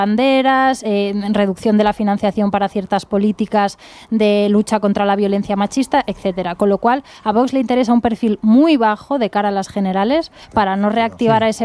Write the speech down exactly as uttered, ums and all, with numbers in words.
banderas, eh, reducción de la financiación para ciertas políticas de lucha contra la violencia machista, etcétera. Con lo cual, a Vox le interesa un perfil muy bajo de cara a las generales para no reactivar a ese